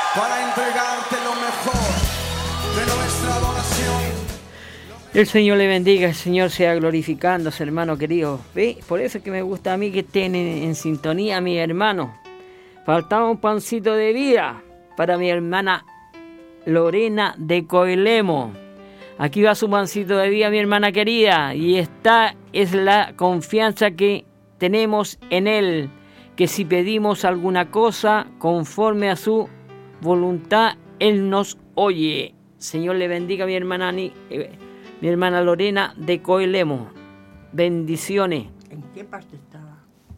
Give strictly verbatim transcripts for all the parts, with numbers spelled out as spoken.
para entregarte lo mejor de nuestra adoración. El Señor le bendiga, el Señor sea glorificándose, hermano querido. ¿Ve? Por eso es que me gusta a mí que estén en, en sintonía, mi hermano. Faltaba un pancito de vida para mi hermana Lorena de Coelemo. Aquí va su pancito de vida, mi hermana querida, y esta es la confianza que tenemos en Él, que si pedimos alguna cosa conforme a su voluntad, Él nos oye. Señor le bendiga a mi hermana, mi hermana Lorena de Coelemo. Bendiciones. ¿En qué parte estaba?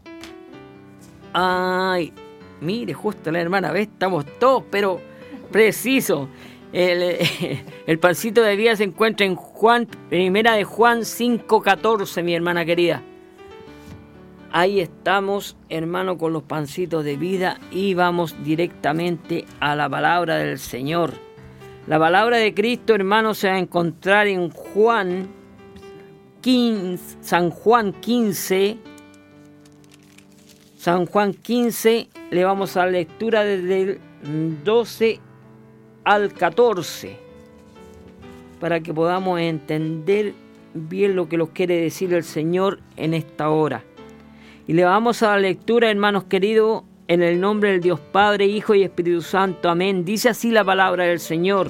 Ay, mire, justo la hermana, ¿ves? Estamos todos, pero preciso. El, el pancito de vida se encuentra en Juan, primera de Juan cinco catorce, mi hermana querida. Ahí estamos, hermano, con los pancitos de vida y vamos directamente a la palabra del Señor. La palabra de Cristo, hermano, se va a encontrar en Juan quince, San Juan quince. San Juan quince, le vamos a la lectura desde el doce al catorce, para que podamos entender bien lo que nos quiere decir el Señor en esta hora. Y le vamos a la lectura, hermanos queridos, en el nombre del Dios Padre, Hijo y Espíritu Santo. Amén. Dice así la palabra del Señor.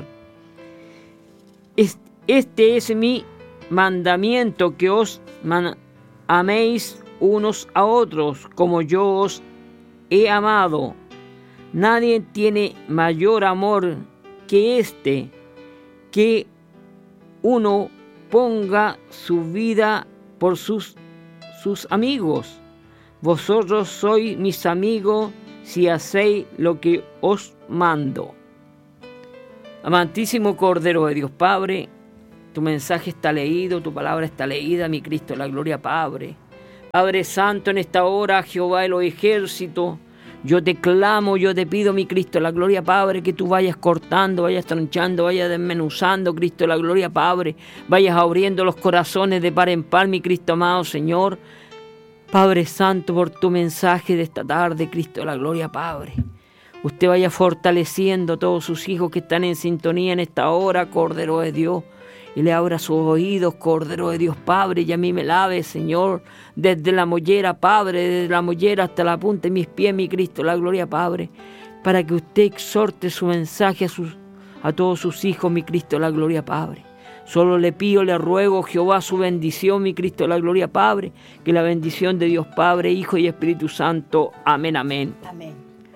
Este es mi mandamiento, que os man- améis unos a otros como yo os he amado. Nadie tiene mayor amor que este, que uno ponga su vida por sus, sus amigos. Vosotros sois mis amigos si hacéis lo que os mando. Amantísimo Cordero de Dios Padre, tu mensaje está leído, tu palabra está leída, mi Cristo, la gloria Padre. Padre Santo, en esta hora, Jehová de los ejércitos, yo te clamo, yo te pido, mi Cristo, la gloria Padre, que tú vayas cortando, vayas tronchando, vayas desmenuzando, Cristo, la gloria Padre, vayas abriendo los corazones de par en par, mi Cristo amado Señor. Padre Santo, por tu mensaje de esta tarde, Cristo, la gloria Padre. Usted vaya fortaleciendo a todos sus hijos que están en sintonía en esta hora, Cordero de Dios. Y le abra sus oídos, Cordero de Dios, Padre, y a mí me lave, Señor, desde la mollera, Padre, desde la mollera hasta la punta de mis pies, mi Cristo, la gloria, Padre, para que usted exhorte su mensaje a, sus, a todos sus hijos, mi Cristo, la gloria, Padre. Solo le pido, le ruego, Jehová, su bendición, mi Cristo, la gloria, Padre, que la bendición de Dios, Padre, Hijo y Espíritu Santo. Amén, amén. Amén.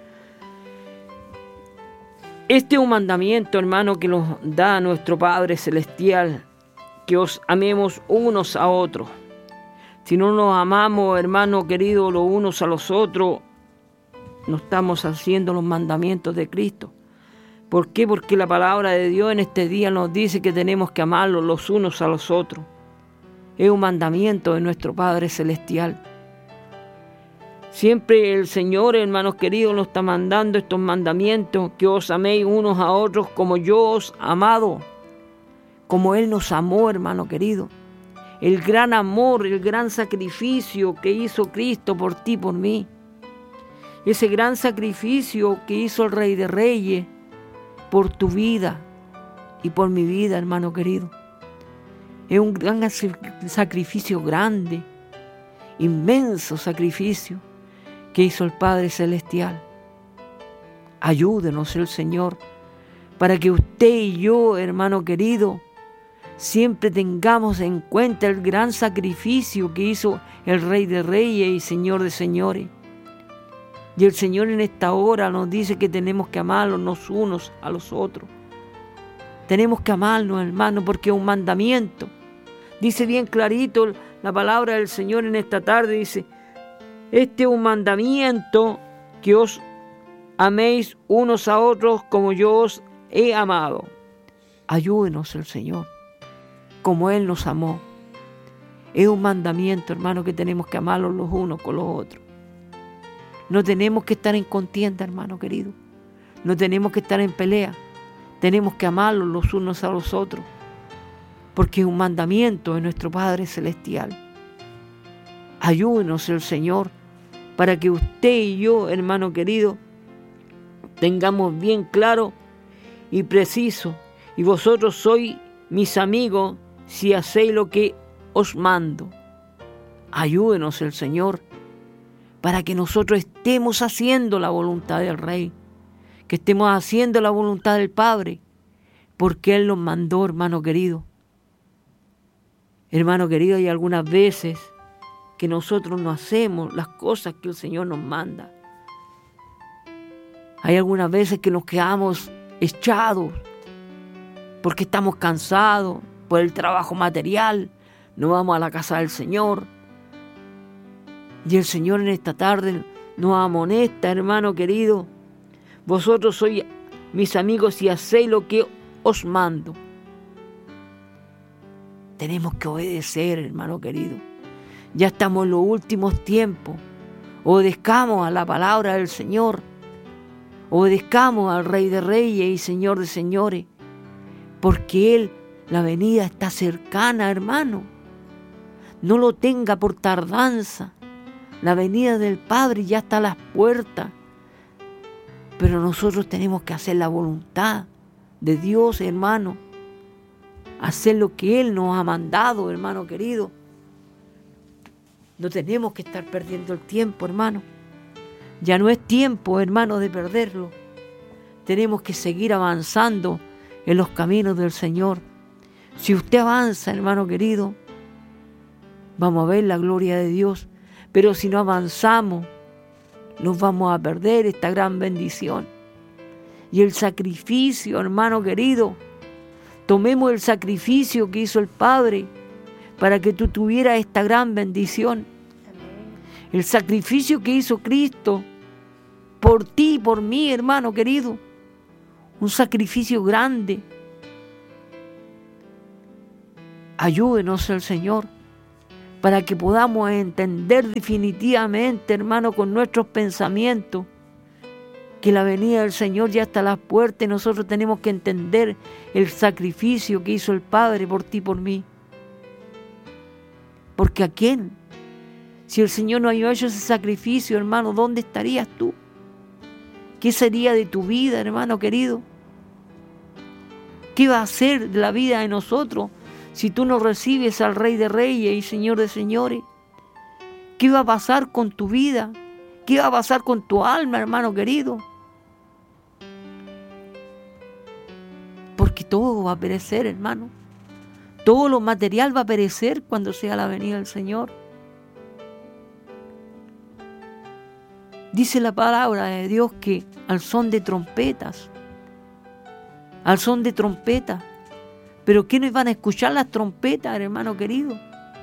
Este es un mandamiento, hermano, que nos da nuestro Padre Celestial, que os amemos unos a otros. Si no nos amamos, hermano querido, los unos a los otros, no estamos haciendo los mandamientos de Cristo. ¿Por qué? Porque la palabra de Dios en este día nos dice que tenemos que amarlos los unos a los otros. Es un mandamiento de nuestro Padre Celestial. Siempre el Señor, hermanos queridos, nos está mandando estos mandamientos, que os améis unos a otros como yo os he amado, como Él nos amó, hermano querido. El gran amor, el gran sacrificio que hizo Cristo por ti, por mí. Ese gran sacrificio que hizo el Rey de Reyes por tu vida y por mi vida, hermano querido. Es un gran sacrificio grande, inmenso sacrificio que hizo el Padre Celestial. Ayúdenos el Señor, para que usted y yo, hermano querido, siempre tengamos en cuenta el gran sacrificio que hizo el Rey de Reyes y Señor de Señores. Y el Señor en esta hora nos dice que tenemos que amarnos los unos a los otros. Tenemos que amarnos, hermano, porque es un mandamiento. Dice bien clarito la palabra del Señor en esta tarde, dice: este es un mandamiento, que os améis unos a otros como yo os he amado. Ayúdenos el Señor, como Él nos amó. Es un mandamiento, hermano, que tenemos que amarlos los unos con los otros. No tenemos que estar en contienda, hermano querido. No tenemos que estar en pelea. Tenemos que amarlos los unos a los otros, porque es un mandamiento de nuestro Padre Celestial. Ayúdenos el Señor, para que usted y yo, hermano querido, tengamos bien claro y preciso. Y vosotros sois mis amigos si hacéis lo que os mando. Ayúdenos el Señor para que nosotros estemos haciendo la voluntad del Rey, que estemos haciendo la voluntad del Padre, porque Él nos mandó, hermano querido. Hermano querido, hay algunas veces que nosotros no hacemos las cosas que el Señor nos manda. Hay algunas veces que nos quedamos echados porque estamos cansados por el trabajo material, no vamos a la casa del Señor. Y el Señor en esta tarde nos amonesta, hermano querido. Vosotros sois mis amigos y hacéis lo que os mando. Tenemos que obedecer, hermano querido. Ya estamos en los últimos tiempos. Obedezcamos a la palabra del Señor. Obedezcamos al Rey de Reyes y Señor de Señores. Porque Él, la venida está cercana, hermano. No lo tenga por tardanza. La venida del Padre ya está a las puertas. Pero nosotros tenemos que hacer la voluntad de Dios, hermano. Hacer lo que Él nos ha mandado, hermano querido. No tenemos que estar perdiendo el tiempo, hermano. Ya no es tiempo, hermano, de perderlo. Tenemos que seguir avanzando en los caminos del Señor. Si usted avanza, hermano querido, vamos a ver la gloria de Dios. Pero si no avanzamos, nos vamos a perder esta gran bendición. Y el sacrificio, hermano querido, tomemos el sacrificio que hizo el Padre para que tú tuvieras esta gran bendición. El sacrificio que hizo Cristo por ti y por mí, hermano querido. Un sacrificio grande. Ayúdenos el Señor para que podamos entender definitivamente, hermano, con nuestros pensamientos, que la venida del Señor ya está a las puertas y nosotros tenemos que entender el sacrificio que hizo el Padre por ti y por mí. Porque ¿a quién? Si el Señor no había hecho ese sacrificio, hermano, ¿dónde estarías tú? ¿Qué sería de tu vida, hermano querido? ¿Qué va a hacer de la vida de nosotros si tú no recibes al Rey de Reyes y Señor de Señores? ¿Qué va a pasar con tu vida? ¿Qué va a pasar con tu alma, hermano querido? Porque todo va a perecer, hermano. Todo lo material va a perecer cuando sea la venida del Señor. Dice la palabra de Dios que al son de trompetas, al son de trompetas, pero ¿quiénes van a escuchar las trompetas, hermano querido?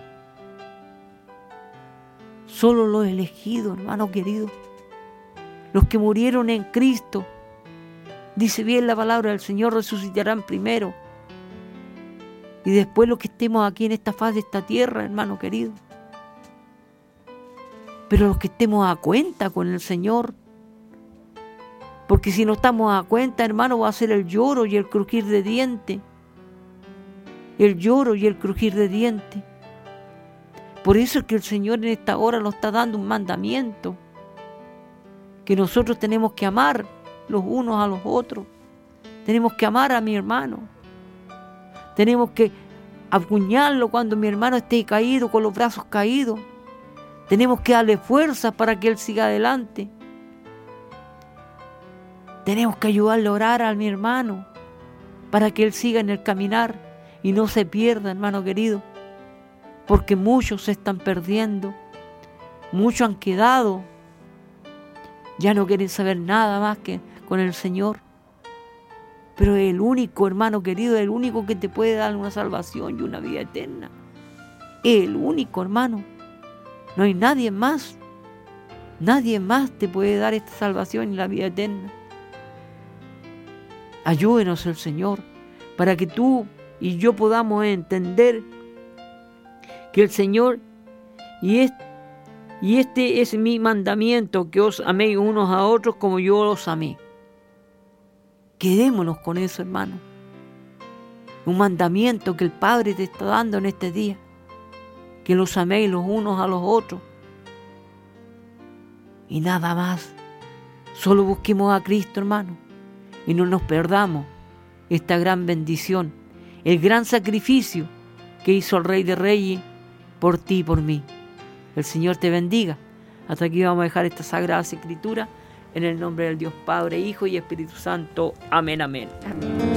Solo los elegidos, hermano querido. Los que murieron en Cristo. Dice bien la palabra del Señor, resucitarán primero. Y después los que estemos aquí en esta faz de esta tierra, hermano querido. Pero los que estemos a cuenta con el Señor. Porque si no estamos a cuenta, hermano, va a ser el lloro y el crujir de dientes. El lloro y el crujir de dientes. Por eso es que el Señor en esta hora nos está dando un mandamiento. Que nosotros tenemos que amar los unos a los otros. Tenemos que amar a mi hermano. Tenemos que apuñarlo cuando mi hermano esté caído, con los brazos caídos. Tenemos que darle fuerza para que él siga adelante. Tenemos que ayudarle a orar a mi hermano para que él siga en el caminar y no se pierda, hermano querido. Porque muchos se están perdiendo. Muchos han quedado. Ya no quieren saber nada más que con el Señor. Pero el único, hermano querido, el único que te puede dar una salvación y una vida eterna. El único, hermano. No hay nadie más. Nadie más te puede dar esta salvación y la vida eterna. Ayúdenos el Señor para que tú y yo podamos entender que el Señor y este, y este es mi mandamiento, que os améis unos a otros como yo os amé. Quedémonos con eso, hermano. Un mandamiento que el Padre te está dando en este día. Que los améis los unos a los otros. Y nada más. Solo busquemos a Cristo, hermano, y no nos perdamos esta gran bendición, el gran sacrificio que hizo el Rey de Reyes por ti y por mí. El Señor te bendiga. Hasta aquí vamos a dejar esta sagrada escritura en el nombre del Dios Padre, Hijo y Espíritu Santo. Amén, amén. Amén.